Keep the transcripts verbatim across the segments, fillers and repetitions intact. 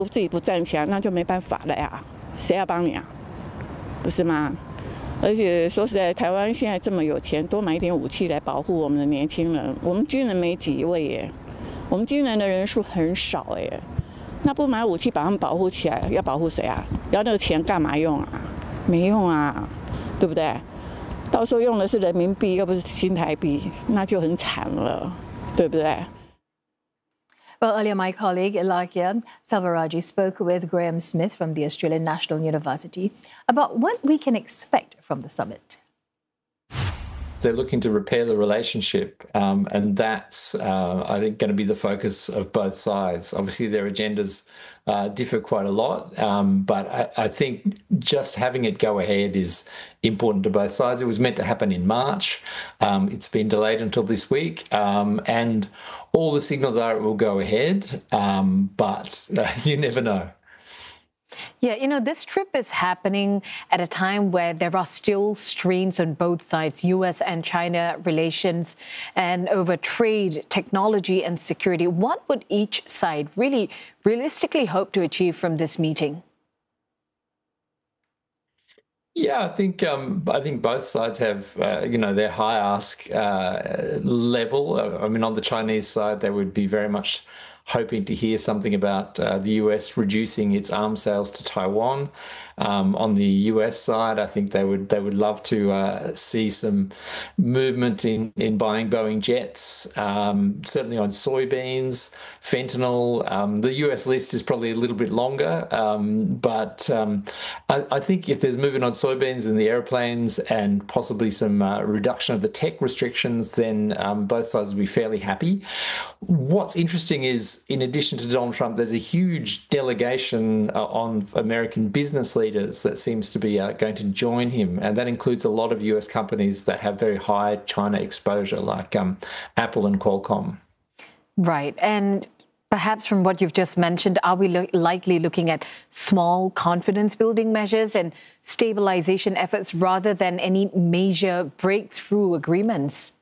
自己不站起来，那就没办法了呀，谁要帮你啊？不是吗？而且说实在，台湾现在这么有钱，多买一点武器来保护我们的年轻人。我们军人没几位耶，我们军人的人数很少耶。那不买武器把他们保护起来，要保护谁啊？要那个钱干嘛用啊？没用啊，对不对？到时候用的是人民币，又不是新台币，那就很惨了，对不对？ Well, earlier my colleague Ilakia Salvaraji spoke with Graham Smith from the Australian National University about what we can expect from the summit. They're looking to repair the relationship, um, and that's, uh, I think, going to be the focus of both sides. Obviously, their agendas uh, differ quite a lot, um, but I, I think just having it go ahead is important to both sides. It was meant to happen in March. Um, it's been delayed until this week, um, and all the signals are it will go ahead, um, but uh, you never know. Yeah, you know, this trip is happening at a time where there are still strains on both sides, U S and China relations, and over trade, technology and security. What would each side really realistically hope to achieve from this meeting? Yeah, I think um, I think both sides have, uh, you know, their high ask uh, level. I mean, on the Chinese side, they would be very much hoping to hear something about uh, the U S reducing its arms sales to Taiwan. Um, on the U S side, I think they would they would love to uh, see some movement in in buying Boeing jets. Um, certainly on soybeans, fentanyl. Um, the U S list is probably a little bit longer, um, but um, I, I think if there's movement on soybeans and the airplanes and possibly some uh, reduction of the tech restrictions, then um, both sides will be fairly happy. What's interesting is, in addition to Donald Trump, there's a huge delegation uh, on American business leaders that seems to be uh, going to join him, and that includes a lot of U S companies that have very high China exposure, like um, Apple and Qualcomm. Right, and perhaps from what you've just mentioned, are we lo- likely looking at small confidence-building measures and stabilization efforts rather than any major breakthrough agreements?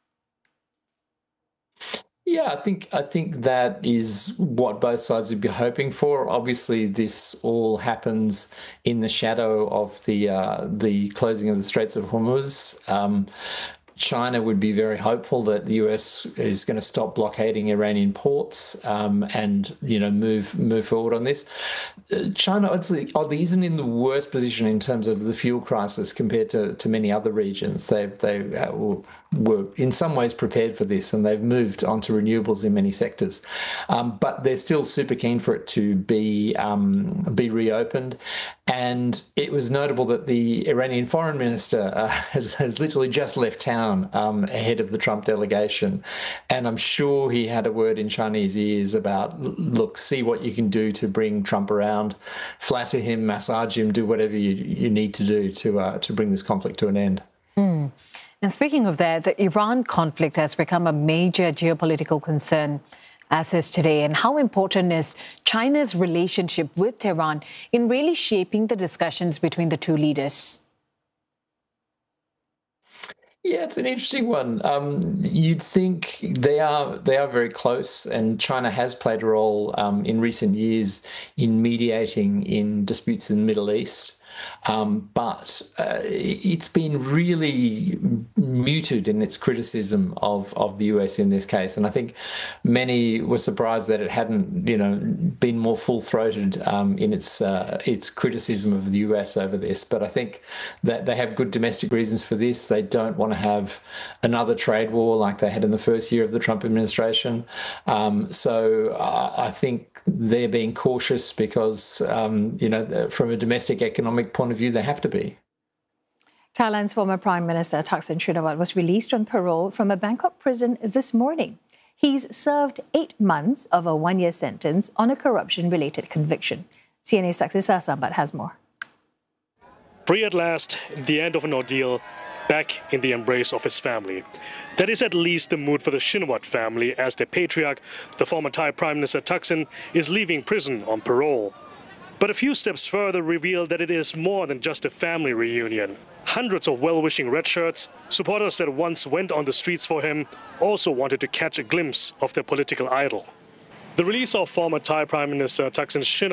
Yeah, I think I think that is what both sides would be hoping for. Obviously, this all happens in the shadow of the uh, the closing of the Straits of Hormuz. Um, China would be very hopeful that the U S is going to stop blockading Iranian ports um, and, you know, move move forward on this. China, oddly, oddly, isn't in the worst position in terms of the fuel crisis compared to, to many other regions. They've they were in some ways prepared for this, and they've moved onto renewables in many sectors. Um, but they're still super keen for it to be um, be reopened. And it was notable that the Iranian foreign minister uh, has, has literally just left town um, ahead of the Trump delegation. And I'm sure he had a word in Chinese ears about, look, see what you can do to bring Trump around, flatter him, massage him, do whatever you, you need to do to, uh, to bring this conflict to an end. Mm. And speaking of that, the Iran conflict has become a major geopolitical concern, as is today. And how important is China's relationship with Tehran in really shaping the discussions between the two leaders? Yeah, it's an interesting one. Um, you'd think they are they are very close, and China has played a role um, in recent years in mediating in disputes in the Middle East. Um, but uh, it's been really muted in its criticism of, of the U S in this case. And I think many were surprised that it hadn't, you know, been more full-throated um, in its uh, its criticism of the U S over this. But I think that they have good domestic reasons for this. They don't want to have another trade war like they had in the first year of the Trump administration. Um, so uh, I think they're being cautious because, um, you know, from a domestic economic point of view, they have to be. Thailand's former Prime Minister Thaksin Shinawatra was released on parole from a Bangkok prison this morning. He's served eight months of a one-year sentence on a corruption-related conviction. C N A's Saksisa Sambat has more. Free at last, the end of an ordeal, back in the embrace of his family. That is at least the mood for the Shinawatra family as their patriarch, the former Thai Prime Minister Thaksin, is leaving prison on parole. But a few steps further reveal that it is more than just a family reunion. Hundreds of well-wishing red shirts, supporters that once went on the streets for him, also wanted to catch a glimpse of their political idol. The release of former Thai Prime Minister Thaksin Shinawatra